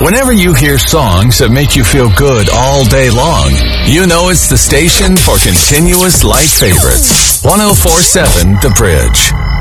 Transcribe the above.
Whenever you hear songs that make you feel good all day long, you know it's the station for continuous light favorites. 104.7 The Bridge.